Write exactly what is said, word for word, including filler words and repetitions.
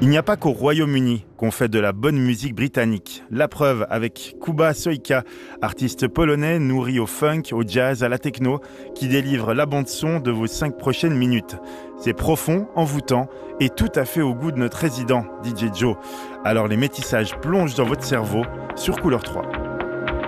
Il n'y a pas qu'au Royaume-Uni qu'on fait de la bonne musique britannique. La preuve avec Kuba Sojka, artiste polonais nourri au funk, au jazz, à la techno, qui délivre la bande-son de vos cinq prochaines minutes. C'est profond, envoûtant et tout à fait au goût de notre résident, D J Joe. Alors les métissages plongent dans votre cerveau sur Couleur trois.